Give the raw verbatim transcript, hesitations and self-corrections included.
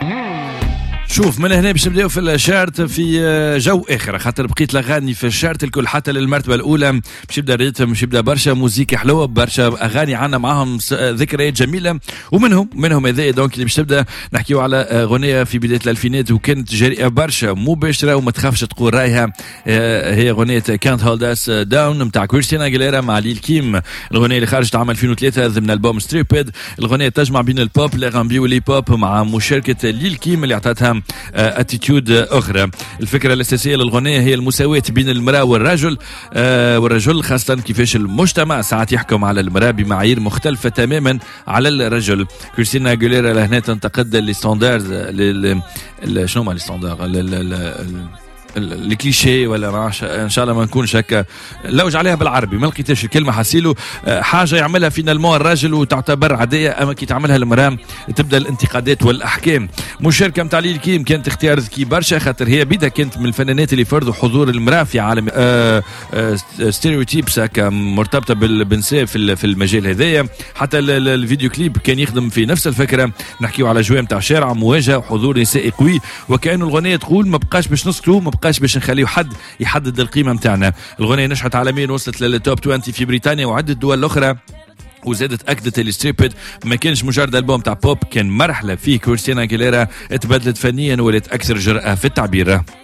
شوف من هنا باش نبداو في الشارت في جو اخر، خاطر بقيت الاغاني في الشارت الكل حتى للمرتبه الاولى باش يبدا الريتم، باش يبدا برشا موسيقى حلوه، برشا اغاني عنا معاهم ذكريات جميله، ومنهم منهم هذايا دونك اللي باش تبدا نحكيو على اغنيه في بدايه الالفينات وكانت جريئه برشا مباشره وما تخافش تقول رايها، هي اغنيه كانت هولد اس داون نتاع كريستينا اغيليرا مع ليل كيم، الاغنيه اللي خرجت عام ألفين وثلاثة ضمن البوم ستريبيد. الاغنيه تجمع بين البوب الارامبي واللي بوب مع مشاركه ليل كيم اللي اعطتها اتيتيود اخرى. الفكره الاساسيه للاغنيه هي المساواه بين المراه والرجل، آه والرجل خاصه كيفاش المجتمع ساعات يحكم على المراه بمعايير مختلفه تماما على الرجل. كريستينا اغيليرا لهنا تنتقد لي ستاندرز، شنو هما لي ستاندرز، الكليشيه ولا ما ان شاء الله ما نكونش هكا لوج عليها بالعربي، ما لقيتش الكلمه حسيلو، حاجه يعملها فينالمون الراجل وتعتبر عاديه، اما كي تعملها المراه تبدا الانتقادات والاحكام. مشاركه نتاع ليل كيم كانت اختيار ذكي برشا، خاطر هي بدا كانت من الفنانات اللي فرضوا حضور المراه في عالم آه آه ستيريوتيبس هكا مرتبطه بالنساء في في المجال هذايا. حتى الفيديو كليب كان يخدم في نفس الفكره، نحكيو على جوام نتاع شارع مواجهه وحضور نسائي قوي، وكانه الاغنيه تقول ما بقاش باش نسكتوا، ما بقاش باش نخليو حد يحدد القيمه نتاعنا. الغنيه نجحت عالميا، وصلت للتوب عشرين في بريطانيا وعده دول الاخرى، وزادت اكدت الستريبيد ما كانش مجرد البوم تاع بوب، كان مرحله فيه كريستينا اغيليرا تبدلت فنيا ولات اكثر جرأه في التعبير.